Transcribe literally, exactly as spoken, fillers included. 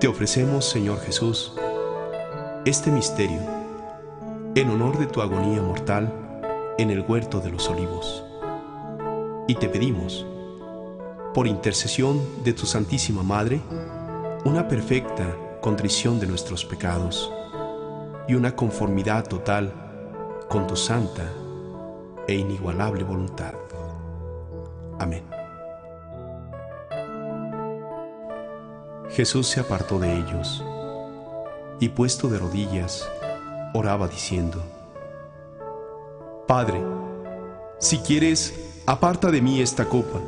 Te ofrecemos, Señor Jesús, este misterio en honor de tu agonía mortal en el huerto de los olivos. Y te pedimos, por intercesión de tu Santísima Madre, una perfecta contrición de nuestros pecados y una conformidad total con tu santa e inigualable voluntad. Amén. Jesús se apartó de ellos y, puesto de rodillas, oraba diciendo: Padre, si quieres, aparta de mí esta copa,